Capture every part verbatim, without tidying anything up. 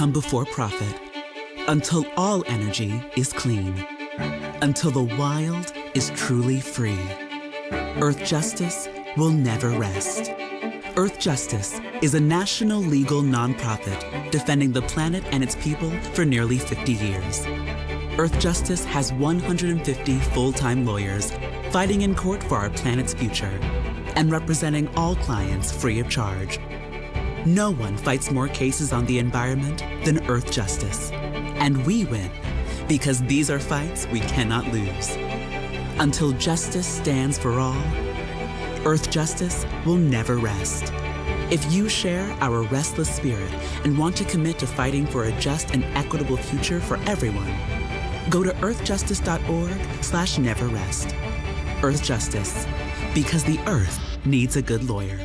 come before profit. Until all energy is clean. Until the wild is truly free. Earth Justice will never rest. Earth Justice is a national legal nonprofit defending the planet and its people for nearly fifty years. Earth Justice has one hundred fifty full-time lawyers fighting in court for our planet's future and representing all clients free of charge. No one fights more cases on the environment than Earth Justice. And we win because these are fights we cannot lose. Until justice stands for all, Earth Justice will never rest. If you share our restless spirit and want to commit to fighting for a just and equitable future for everyone, go to earthjustice.org slash never rest. Earth Justice, because the Earth needs a good lawyer.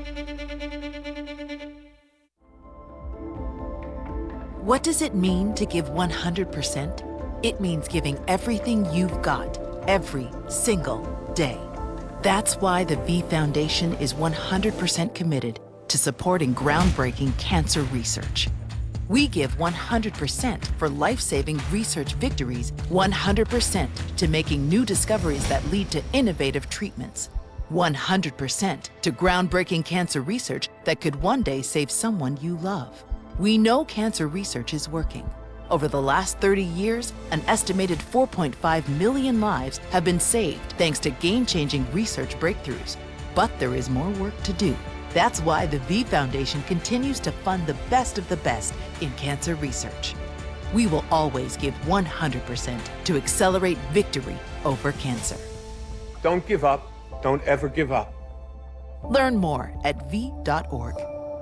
What does it mean to give one hundred percent? It means giving everything you've got, every single day. That's why the V Foundation is one hundred percent committed to supporting groundbreaking cancer research. We give one hundred percent for life-saving research victories, one hundred percent to making new discoveries that lead to innovative treatments, one hundred percent to groundbreaking cancer research that could one day save someone you love. We know cancer research is working. Over the last thirty years, an estimated four point five million lives have been saved thanks to game-changing research breakthroughs. But there is more work to do. That's why the V Foundation continues to fund the best of the best in cancer research. We will always give one hundred percent to accelerate victory over cancer. Don't give up. Don't ever give up. Learn more at v dot org.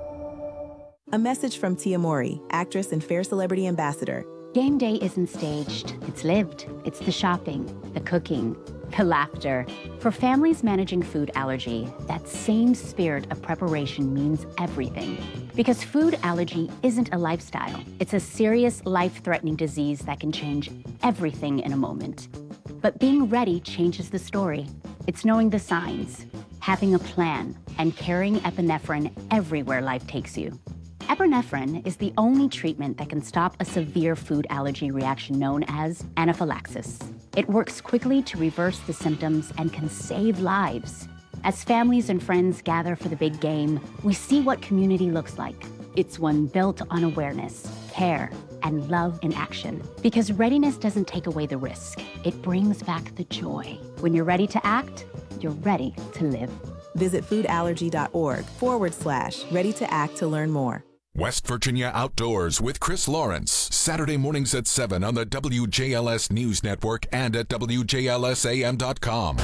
A message from Tia Mori, actress and Fair Celebrity Ambassador. Game day isn't staged. It's lived. It's the shopping, the cooking, the laughter. For families managing food allergy, that same spirit of preparation means everything. Because food allergy isn't a lifestyle. It's a serious, life-threatening disease that can change everything in a moment. But being ready changes the story. It's knowing the signs, having a plan, and carrying epinephrine everywhere life takes you. Epinephrine is the only treatment that can stop a severe food allergy reaction known as anaphylaxis. It works quickly to reverse the symptoms and can save lives. As families and friends gather for the big game, we see what community looks like. It's one built on awareness, care, and love in action. Because readiness doesn't take away the risk. It brings back the joy. When you're ready to act, you're ready to live. Visit foodallergy.org forward slash ready to act to learn more. West Virginia Outdoors with Chris Lawrence, Saturday mornings at seven on the W J L S News Network and at W J L S A M dot com.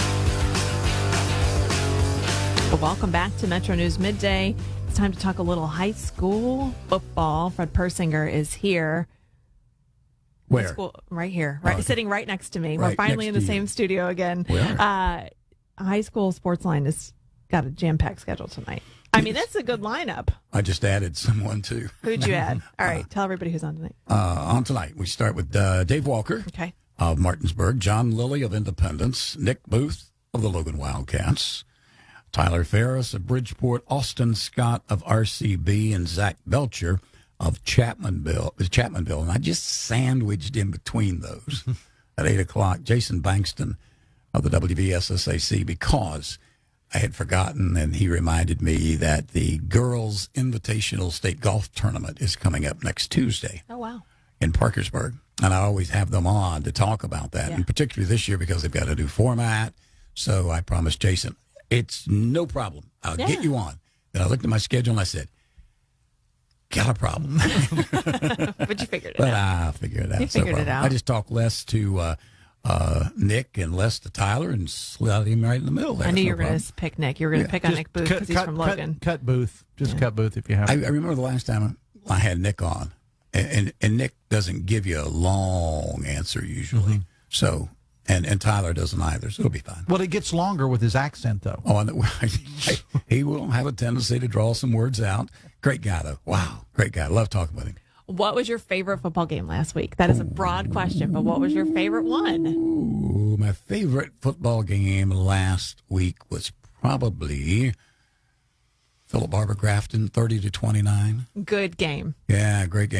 Well, welcome back to Metro News Midday. It's time to talk a little high school football. Fred Persinger is here. Where? School, right here, right, Oh, sitting right next to me. right We're finally in next the to you. same studio again. Where? Uh, high school sports line has got a jam-packed schedule tonight. I mean, that's a good lineup. I just added someone too. Who'd you add? All right, tell everybody who's on tonight. Uh, on tonight, we start with uh, Dave Walker Okay. of Martinsburg, John Lilly of Independence, Nick Booth of the Logan Wildcats, Tyler Ferris of Bridgeport, Austin Scott of R C B, and Zach Belcher of Chapmanville. Chapmanville, and I just sandwiched in between those at eight o'clock. Jason Bankston of the W V S S A C, because I had forgotten, and he reminded me that the Girls Invitational State Golf Tournament is coming up next Tuesday. Oh, wow. In Parkersburg. And I always have them on to talk about that, Yeah. and particularly this year because they've got a new format. So I promised Jason, it's no problem. I'll Yeah. get you on. Then I looked at my schedule and I said, got a problem. But you figured it But out. I figured it out. You So figured it far. out. I just talked less to uh, uh, Nick and less to Tyler and slid him right in the middle there. I knew No you were going problem. to pick Nick. You were going to Yeah. pick on Just Nick Booth cut- because he's cut- from cut- Logan. Cut Booth. Just Yeah. cut Booth if you have I, I to. remember the last time I had Nick on, and, and, and Nick doesn't give you a long answer usually. Mm-hmm. So, and, and Tyler doesn't either, so it'll be fine. Well, it gets longer with his accent, though. Oh, and he will have a tendency to draw some words out. Great guy, though. Wow, great guy. Love talking with him. What was your favorite football game last week? That is a broad question, but what was your favorite one? Ooh, my favorite football game last week was probably Philip Barber Grafton, thirty to twenty-nine. Good game. Yeah, great game.